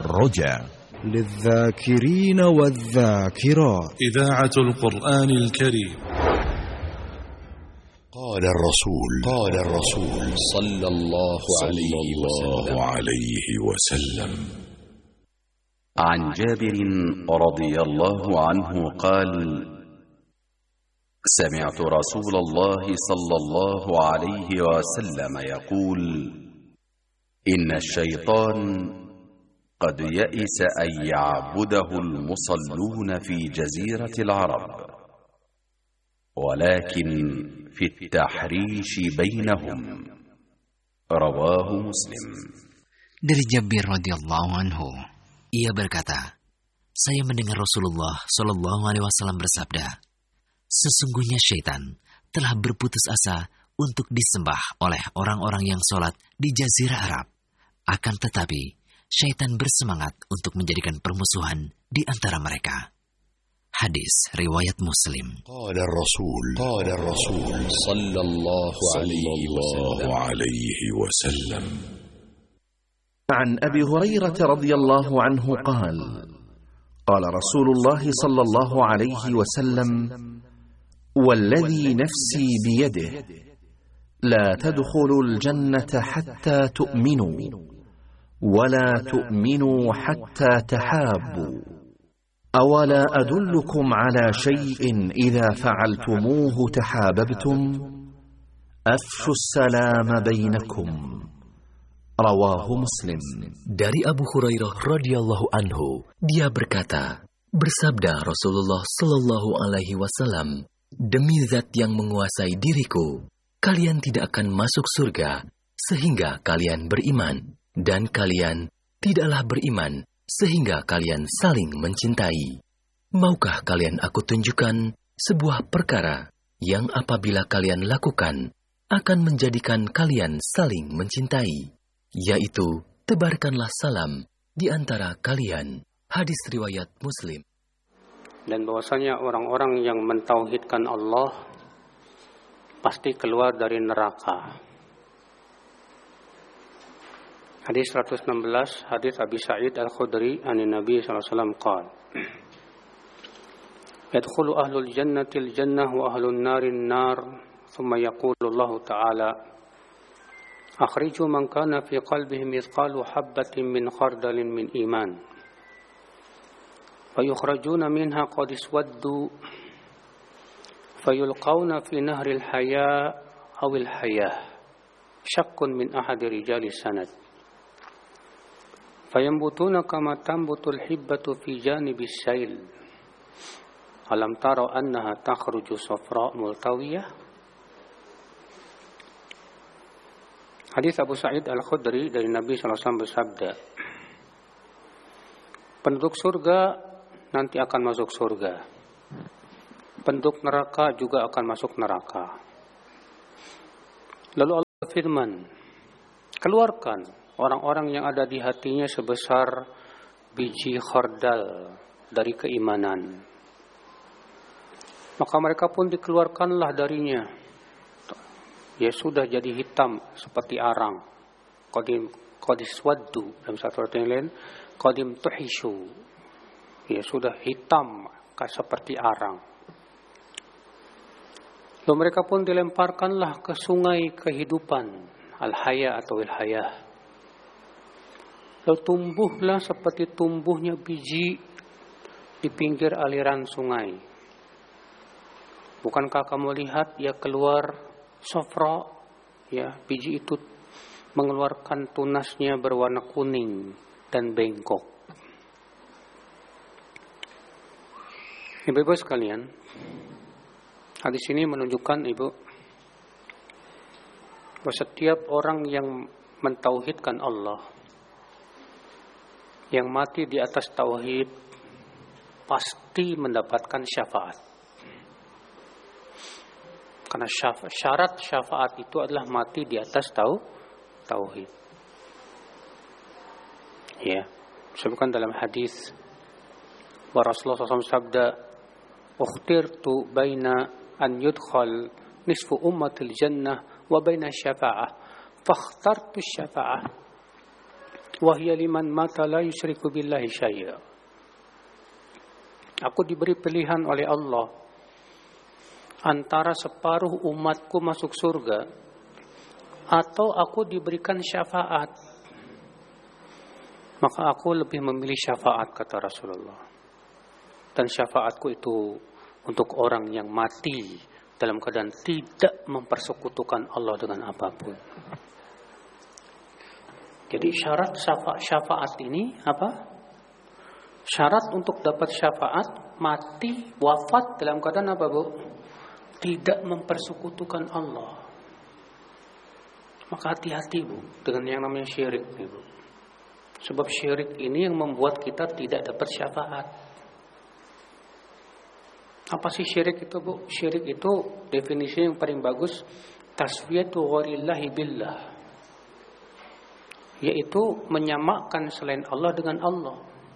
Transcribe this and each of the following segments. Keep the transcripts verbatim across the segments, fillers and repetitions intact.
الرجاء للذاكرين والذاكرات. إذاعة القرآن الكريم. قال الرسول قال الرسول صلى الله عليه وسلم, عليه وسلم عن جابر رضي الله عنه قال: سمعت رسول الله صلى الله عليه وسلم يقول: إن الشيطان قد يئس أن يعبده المصلون في جزيرة العرب، ولكن في التحريش بينهم. رواه مسلم. Dari Jabir radhiyallahu anhu, ia berkata, saya mendengar Rasulullah shallallahu alaihi wasallam bersabda, sesungguhnya syaitan telah berputus asa untuk disembah oleh orang-orang yang sholat di Jazirah Arab. Akan tetapi, syaitan bersemangat untuk menjadikan permusuhan di antara mereka. Hadis riwayat Muslim. Qala Rasul, qala Rasul sallallahu alaihi wasallam. عن أبي هريرة رضي الله عنه قال: قال رسول الله صلى الله عليه وسلم: والذي نفسي بيده لا تدخلوا الجنة حتى تؤمنوا ولا تؤمنوا حتى تحابوا أولا أدلكم على شيء إذا فعلتموه تحاببتم أفشوا السلام بينكم. Rawahu Muslim. Dari Abu Hurairah radhiyallahu anhu, dia berkata, bersabda Rasulullah sallallahu alaihi wasallam, demi zat yang menguasai diriku, kalian tidak akan masuk surga sehingga kalian beriman, dan kalian tidaklah beriman sehingga kalian saling mencintai. Maukah kalian aku tunjukkan sebuah perkara yang apabila kalian lakukan akan menjadikan kalian saling mencintai? Yaitu, tebarkanlah salam di antara kalian. Hadis riwayat Muslim. Dan bahwasanya orang-orang yang mentauhidkan Allah pasti keluar dari neraka. Hadis seratus enam belas, hadis Abi Sa'id Al-Khudri an Nabi sallallahu alaihi wasallam qala: Yadkhulu ahlul jannati al-jannah wa ahlun nari an-nar, thumma yaqulu Allah ta'ala: Akhriju man kana fi qalbihi mithqalu habbatin min khardalin min iman. Fayukhrajuna minha qad iswaddu fayulqawna fi nahri al-haya aw al-hayah syakkun min ahadi rijali sanad. Fayambutuna kama tambutul hibbatu fi janibi as-sayl. Alam tara annaha takhruju safra multawiyah. Hadis Abu Sa'id Al-Khudri dari Nabi sallallahu alaihi wasallam bersabda, penduduk surga nanti akan masuk surga, penduduk neraka juga akan masuk neraka. Lalu Allah firman, keluarkan orang-orang yang ada di hatinya sebesar biji khardal dari keimanan. Maka mereka pun dikeluarkanlah darinya. Ya sudah jadi hitam seperti arang. Qadim qadiswaddu, dalam satu ayat yang lain, qadim tuhishu. Ya sudah hitam seperti arang. Lalu mereka pun dilemparkanlah ke sungai kehidupan, al-haya atau il-hayah. Lalu tumbuhlah seperti tumbuhnya biji di pinggir aliran sungai. Bukankah kamu lihat ia keluar sofra, ya, biji itu mengeluarkan tunasnya berwarna kuning dan bengkok. Ibu-ibu sekalian, hadis ini menunjukkan ibu bahwa setiap orang yang mentauhidkan Allah, yang mati di atas tauhid, pasti mendapatkan syafaat. Karena syarat syafaat itu adalah mati di atas tau, tauhid. Ya, disebutkan dalam hadis bahwa Rasulullah shallallahu alaihi wasallam sabda, "Ukhtirtu baina an yudkhal nisfu ummatil jannah wa baina syafa'ah, fakhtartu syafa'ah." wa hiya liman mata la yusyriku billahi syai'a. Aku diberi pilihan oleh Allah antara separuh umatku masuk surga atau aku diberikan syafaat. Maka aku lebih memilih syafaat, kata Rasulullah. Dan syafaatku itu untuk orang yang mati dalam keadaan tidak mempersekutukan Allah dengan apapun. Jadi syarat syafa- syafaat ini apa? Syarat untuk dapat syafaat, mati, wafat dalam keadaan apa, Bu? Tidak mempersekutukan Allah. Maka hati-hati, Bu, dengan yang namanya syirik, Bu. Sebab syirik ini yang membuat kita tidak dapat syafaat. Apa sih syirik itu, Bu? Syirik itu definisi yang paling bagus, tasfiyatu gharillahi billah. Yaitu menyamakan selain Allah dengan Allah.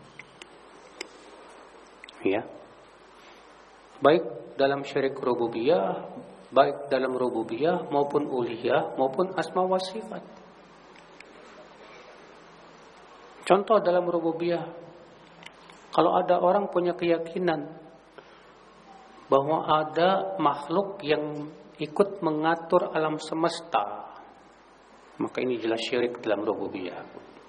Ya. Baik dalam syirik rububiyah, baik dalam rububiyah maupun uluhiyah maupun asma wa sifat. Contoh dalam rububiyah, kalau ada orang punya keyakinan bahwa ada makhluk yang ikut mengatur alam semesta, maka ini jelas syirik dalam rububiyah.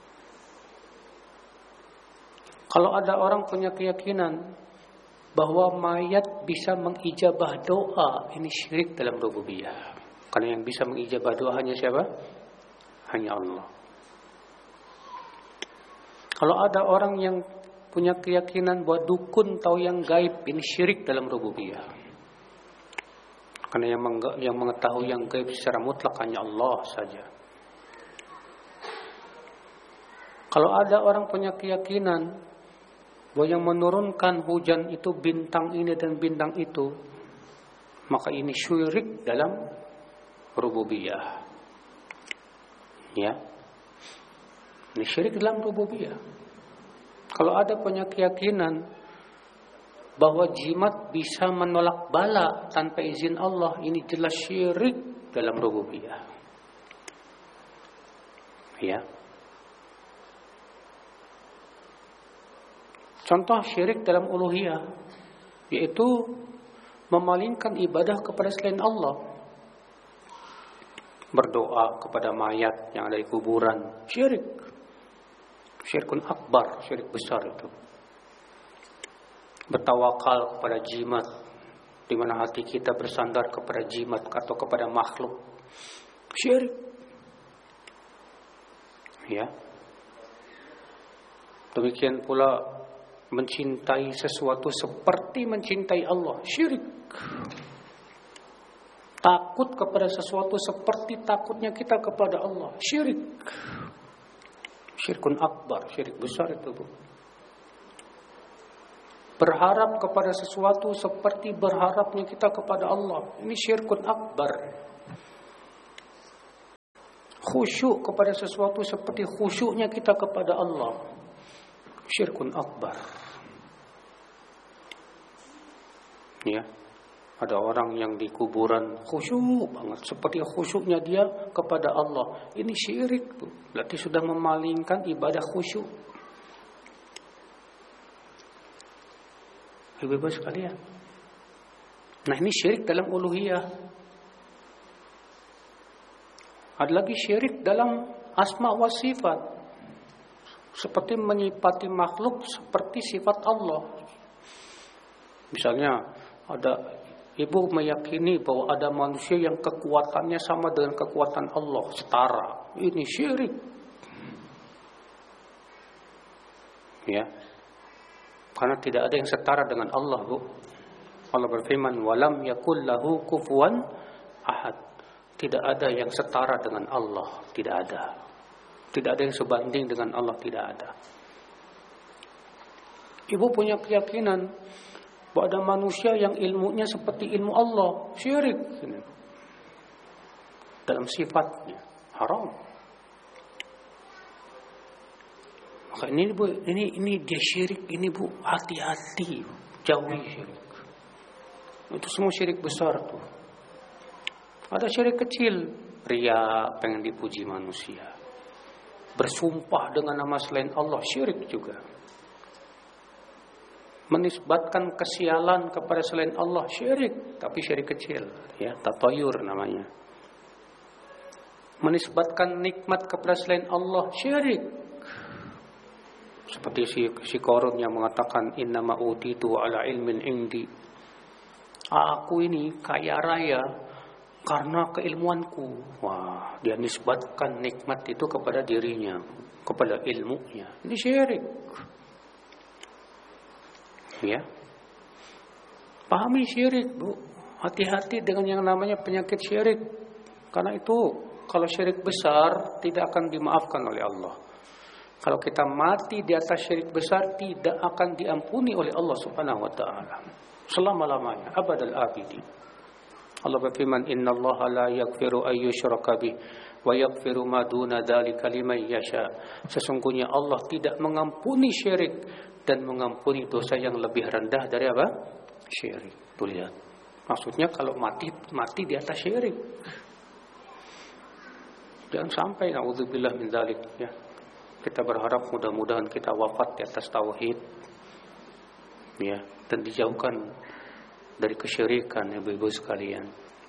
Kalau ada orang punya keyakinan bahwa mayat bisa mengijabah doa, ini syirik dalam rububiyah. Karena yang bisa mengijabah doa hanya siapa? Hanya Allah. Kalau ada orang yang punya keyakinan bahwa dukun tahu yang gaib, ini syirik dalam rububiyah. Karena yang, meng- yang mengetahui yang gaib secara mutlak hanya Allah saja. Kalau ada orang punya keyakinan bahwa yang menurunkan hujan itu bintang ini dan bintang itu, maka ini syirik dalam rububiyah. Ya. Ini syirik dalam rububiyah. Kalau ada punya keyakinan bahwa jimat bisa menolak bala tanpa izin Allah, ini jelas syirik dalam rububiyah. Ya. Contoh syirik dalam uluhiyah, yaitu memalingkan ibadah kepada selain Allah. Berdoa kepada mayat yang ada di kuburan, syirik. Syirkun akbar, syirik besar itu. Bertawakal kepada jimat, di mana hati kita bersandar kepada jimat atau kepada makhluk, syirik. Ya. Demikian pula mencintai sesuatu seperti mencintai Allah, syirik. Takut kepada sesuatu seperti takutnya kita kepada Allah, syirik. Syirkun akbar, syirik besar itu, Bu. Berharap kepada sesuatu seperti berharapnya kita kepada Allah, ini syirkun akbar. Khusyuk kepada sesuatu seperti khusyuknya kita kepada Allah, syirkun akbar. Ya, ada orang yang di kuburan khusyuk banget, seperti khusyuknya dia kepada Allah. Ini syirik, Bu. Berarti sudah memalingkan ibadah khusyuk. Ibu-ibu sekalian, nah ini syirik dalam uluhiyah. Ada lagi syirik dalam asma wa sifat, seperti menyifati makhluk seperti sifat Allah. Misalnya ada ibu meyakini bahwa ada manusia yang kekuatannya sama dengan kekuatan Allah, setara. Ini syirik. Ya. Karena tidak ada yang setara dengan Allah, Bu. Allah berfirman, "Walam yakul lahu kufuwan ahad." Tidak ada yang setara dengan Allah, tidak ada. Tidak ada yang sebanding dengan Allah, tidak ada. Ibu punya keyakinan bahwa ada manusia yang ilmunya seperti ilmu Allah, syirik. Dalam sifatnya haram. Maka ini Bu, ini ini dia syirik, ini Bu, hati-hati, jauhi syirik. Itu semua syirik besar tuh. Ada syirik kecil, ria, pengen dipuji manusia. Bersumpah dengan nama selain Allah, syirik juga. Menisbatkan kesialan kepada selain Allah, syirik, tapi syirik kecil, ya, tatayur namanya. Menisbatkan nikmat kepada selain Allah, syirik. Seperti si, si Qarun yang mengatakan innama utitu ala ilmin indi. Aku ini kaya raya karena keilmuanku. Wah, dia nisbatkan nikmat itu kepada dirinya, kepada ilmunya. Ini syirik. Ya. Pahami syirik, Bu. Hati-hati dengan yang namanya penyakit syirik. Karena itu kalau syirik besar tidak akan dimaafkan oleh Allah. Kalau kita mati di atas syirik besar tidak akan diampuni oleh Allah Subhanahu wa taala selama-lamanya, abadal abidin. Allah berfirman, "Innallaha la yaghfiru ay yushraka bih wa yaghfiru ma duna dzalika liman yasha." Sesungguhnya Allah tidak mengampuni syirik dan mengampuni dosa yang lebih rendah dari apa? Syirik. Tuh lihat. Maksudnya kalau mati mati di atas syirik. Jangan sampai naudzubillah min dzalik, ya. Kita berharap mudah-mudahan kita wafat di atas tauhid, ya, dan dijauhkan dari kesyirikan, ya, ibu-ibu sekalian.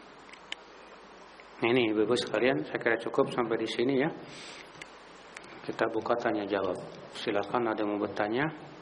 Ini ibu-ibu sekalian, saya kira cukup sampai di sini, ya. Kita buka tanya jawab. Silakan ada yang mau bertanya.